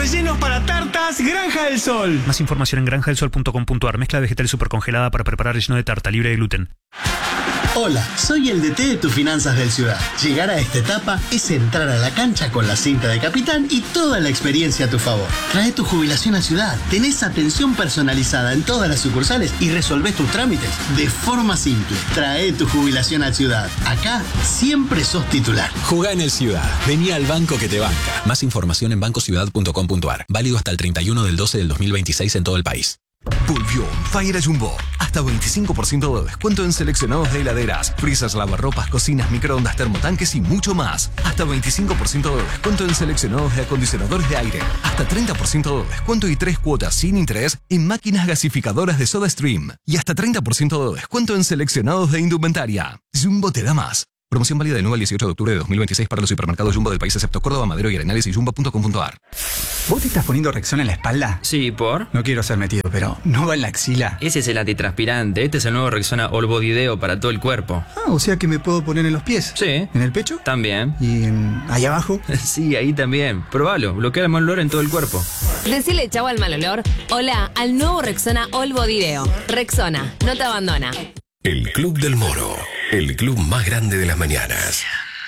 rellenos para tartas Granja del Sol. Más información en granjadelsol.com.ar. Mezcla vegetal supercongelada para preparar relleno de tarta libre de gluten. Hola, soy el DT de tus finanzas del Ciudad. Llegar a esta etapa es entrar a la cancha con la cinta de capitán y toda la experiencia a tu favor. Trae tu jubilación a Ciudad, tenés atención personalizada en todas las sucursales y resolvés tus trámites de forma simple. Trae tu jubilación a Ciudad. Acá siempre sos titular. Jugá en el Ciudad. Vení al banco que te banca. Más información en bancociudad.com.ar. Válido hasta el 31 del 12 del 2026 en todo el país. Volvió Fire Jumbo. Hasta 25% de descuento en seleccionados de heladeras, freezers, lavarropas, cocinas, microondas, termotanques y mucho más. Hasta 25% de descuento en seleccionados de acondicionadores de aire. Hasta 30% de descuento y 3 cuotas sin interés en máquinas gasificadoras de SodaStream. Y hasta 30% de descuento en seleccionados de indumentaria. Jumbo te da más. Promoción válida del 9 al 18 de octubre de 2026 para los supermercados Jumbo del país excepto Córdoba, Madero y Arenales y jumbo.com.ar. ¿Vos te estás poniendo Rexona en la espalda? Sí, ¿por? No quiero ser metido, pero ¿no va en la axila? Ese es el antitranspirante. Este es el nuevo Rexona All Body Deo para todo el cuerpo. Ah, o sea que me puedo poner en los pies. Sí. ¿En el pecho? También. ¿Y ahí abajo? Sí, ahí también. Probalo. Bloquea el mal olor en todo el cuerpo. Decile chau al mal olor. Hola al nuevo Rexona All Body Deo. Rexona, no te abandona. El Club del Moro, el club más grande de las mañanas.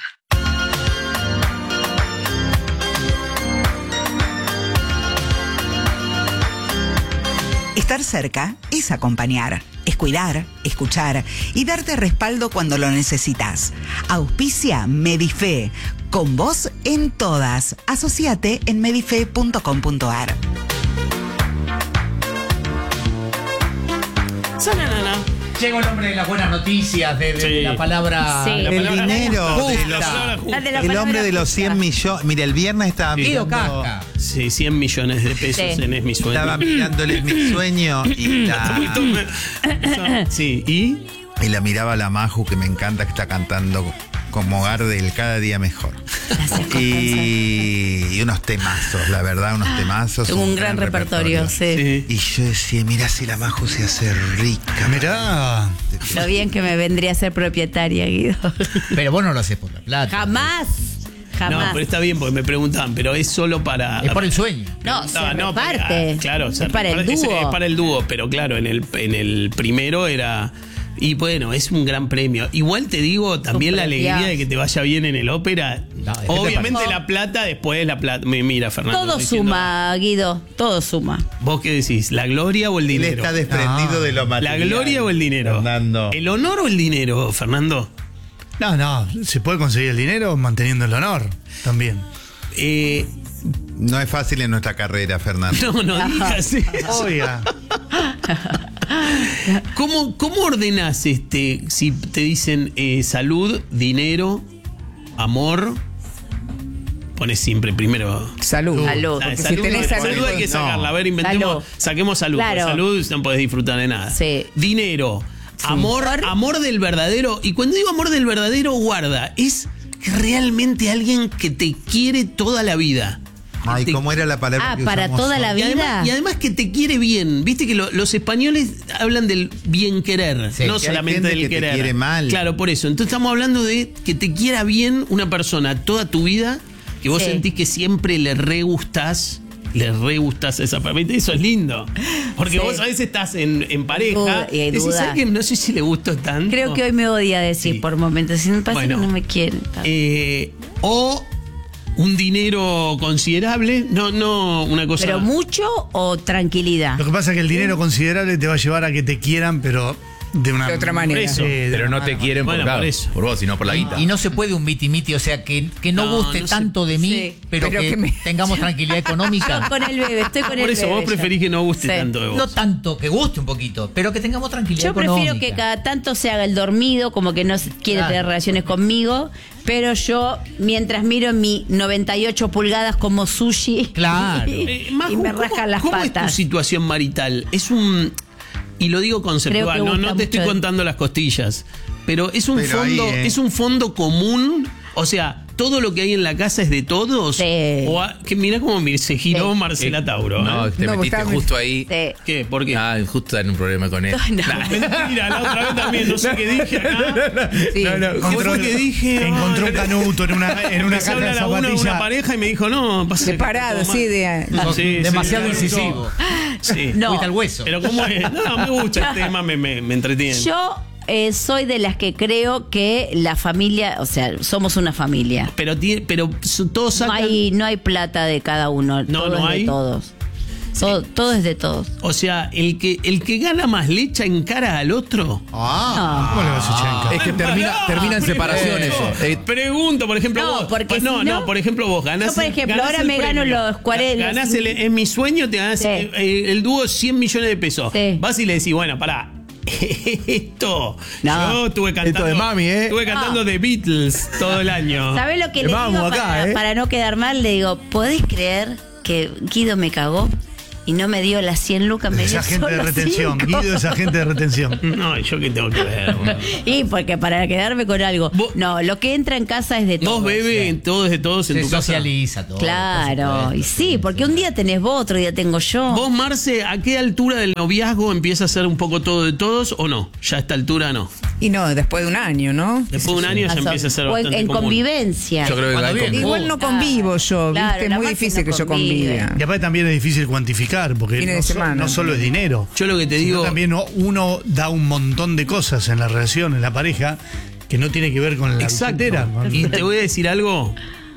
Estar cerca es acompañar, es cuidar, escuchar y darte respaldo cuando lo necesitas. Auspicia Medife. Con vos en todas. Asociate en medife.com.ar. Llegó el hombre de las buenas noticias, de la palabra... Sí. El dinero, el hombre de los 100 millones. Mira, el viernes estaba Guido mirando... Casca. Sí, 100 millones de pesos Sí. en Es Mi Sueño. Estaba mirándoles Mi Sueño y Sí, y la miraba la Maju, que me encanta, que está cantando como Gardel, cada día mejor. Y unos temazos, la verdad, unos temazos. Tengo un gran repertorio, sí. Y yo decía, mirá si la Maju se hace rica. mirá. Lo bien que me vendría a ser propietaria, Guido. Pero vos no lo haces por la plata. Jamás. No, pero está bien porque me preguntaban, pero es solo para... Es por el sueño. No, se no, reparte. Claro, es para el dúo. Es para el dúo, pero claro, en el primero era... Y bueno, es un gran premio. Igual te digo, también la alegría de que te vaya bien en el ópera. No, obviamente la plata, después la plata. Mira, Fernando. Todo suma, Guido. Todo suma. ¿Vos qué decís? ¿La gloria o el dinero? Él está desprendido de lo material. ¿La gloria o el dinero? Fernando. ¿El honor o el dinero, Fernando? No, se puede conseguir el dinero manteniendo el honor también. No es fácil en nuestra carrera, Fernando. No digas eso. Oiga. ¿Cómo ordenás si te dicen salud, dinero, amor? Pones siempre primero Salud. Salud hay que sacarla. A ver, saquemos salud. Claro. Con salud no podés disfrutar de nada. Sí. Dinero, amor del verdadero. Y cuando digo amor del verdadero, guarda, es realmente alguien que te quiere toda la vida. Ay, ¿cómo era la palabra que para usamos toda hoy? la vida. Y además que te quiere bien. Viste que los españoles hablan del bien querer, Sí, no que hay solamente gente del que te querer. quiere mal. Claro, por eso. Entonces estamos hablando de que te quiera bien una persona toda tu vida, que vos Sí. sentís que siempre le re gustás a esa persona. Eso es lindo. Porque Sí. vos a veces estás en pareja Y hay decís, dudas. ¿sabes qué? No sé si le gustó tanto. Creo que hoy me odia decir Sí. por momentos. Si me pasa Bueno. que no me quieren tanto. O un dinero considerable, no una cosa. ¿Pero mucho o tranquilidad? Lo que pasa es que el dinero considerable te va a llevar a que te quieran, pero de otra manera. Por eso. Pero no te quieren por, Bueno, claro, por eso. por vos, sino por la guita. Y no se puede un miti-miti, o sea, que no guste no tanto de mí, Sí, pero que tengamos tranquilidad económica. Yo con el bebé, estoy con el Por bebé. eso vos preferís que no guste Sí. tanto de vos. No tanto, que guste un poquito, pero que tengamos tranquilidad Yo económica. prefiero que cada tanto se haga el dormido, como que no quiere Claro. tener relaciones conmigo, pero yo, mientras miro mi 98 pulgadas como sushi, Claro. y Maju, me rajan las ¿cómo patas. es tu situación marital? Y lo digo conceptual, Creo que no gusta te estoy mucho. contando las costillas, pero es un Pero fondo, ahí, es un fondo común, o sea, todo lo que hay en la casa es de todos. Sí. Que mirá cómo se giró Marcela Tauro. No, te metiste justo ahí. Sí. ¿Qué? ¿Por qué? Ah, justo en un problema con él. Mentira, la otra vez también, no sé qué dije acá. Sí. ¿Qué fue que dije? Encontró un canuto en una caja de una zapatillas. pareja y me dijo, no, pasa Separado, sí, demasiado incisivo. Sí. No. Fuiste al hueso. Pero ¿cómo es? No, me gusta el tema, me entretiene. Yo soy de las que creo que la familia, o sea, somos una familia. Pero todos sacan... No hay plata de cada uno. No, todo no es hay. de todos. Todo es de todos. O sea, el que gana más le echa en cara al otro. ¿Cómo le vas a echar en cara? Es que termina en separación eso. Pregunto, por ejemplo, No, vos. porque si no, por ejemplo, vos ganás. Yo, por ejemplo, ganás ahora el me gano premio. los 40. Ganás en mi sueño, te ganás Sí. el dúo 100 millones de pesos. Sí. Vas y le decís, bueno, pará. Esto. No. Yo estuve cantando. Esto de mami, Estuve cantando The Beatles todo el año. ¿Sabés lo que le digo Vamos acá, para no quedar mal? Le digo, ¿podés creer que Guido me cagó? Y no me dio las 100 lucas, me dio Esa gente de solo retención. 5. Guido es agente de retención. No, ¿yo qué tengo que ver? Y porque para quedarme con algo. No, lo que entra en casa es de todos. Vos, bebé, todo es de todos en Se tu casa. socializa todo. Claro, y sí, porque un día tenés vos, otro día tengo yo. Vos, Marce, ¿a qué altura del noviazgo empieza a ser un poco todo de todos o no? Ya a esta altura no. Y no, después de un año, ¿no? Después de un año ya empieza a ser O bastante en común. convivencia. Yo creo que Cuando hay viene. Igual no convivo yo, Claro, ¿viste? Es la muy Maxi difícil no que yo convive. conviva. Y aparte también es difícil cuantificar, porque Fines de semana. no solo es dinero. Yo lo que te sino digo... también uno da un montón de cosas en la relación, en la pareja, que no tiene que ver con la Exacto. billetera. Y te voy a decir algo.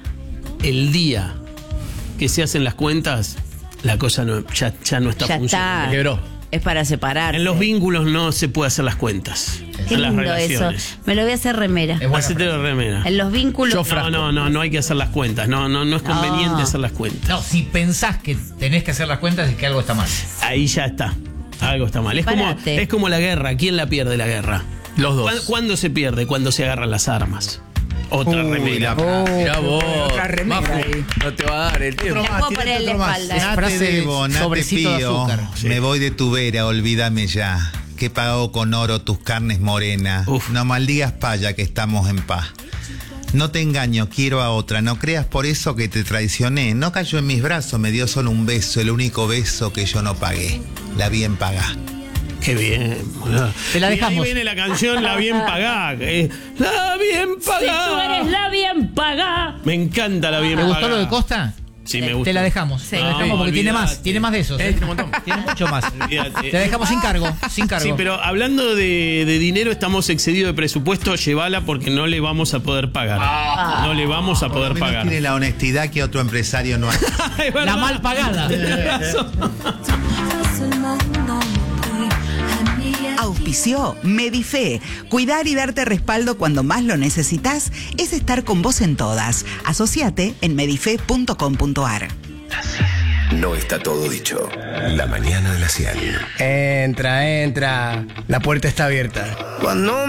El día que se hacen las cuentas, la cosa ya no está Ya funcionando. está. Quebró. Es para separar. En los vínculos no se puede hacer las cuentas. Qué En las lindo eso. relaciones. Me lo voy a hacer remera. Hacete la remera. En los vínculos. No hay que hacer las cuentas. No es conveniente hacer las cuentas. No, si pensás que tenés que hacer las cuentas es que algo está mal. Ahí ya está. Algo está mal. Parate. Es como la guerra. ¿Quién la pierde la guerra? Los dos. ¿Cuándo se pierde? Cuando se agarran las armas. Otra remera. Mirá vos. Otra remera Majo, ahí. no te va a dar el tiempo. Le puedo poner la espalda. Es No te frase de debo, no te sobrecito de pido. azúcar. Me voy de tu vera, olvídame ya. Que he pagado con oro tus carnes morenas. Uf. No maldigas paya que estamos en paz. No te engaño, quiero a otra. No creas por eso que te traicioné. No cayó en mis brazos, me dio solo un beso, el único beso que yo no pagué. La bien pagá. Qué bien, boludo. Te la Y dejamos. ahí viene la canción La Bien Pagá. La Bien Pagá. Si tú eres la bien pagada. Me encanta La Bien ¿Te Pagá. gustó lo de Costa? Sí, me gusta. Te la dejamos. Te la dejamos porque tiene más. Tiene más de esos. Tiene un montón. Tiene mucho más. Olvídate. Te la dejamos sin cargo. Sin cargo. Sí, pero hablando de dinero, estamos excedidos de presupuesto. Llévala porque no le vamos a poder pagar. No le vamos a Por poder lo menos pagar. tiene la honestidad que otro empresario no hace. Es verdad. La mal pagada. Tenés razón. Auspició Medife. Cuidar y darte respaldo cuando más lo necesitas es estar con vos en todas. Asociate en medife.com.ar. No está todo dicho. La mañana de la 100. Entra. La puerta está abierta. Cuando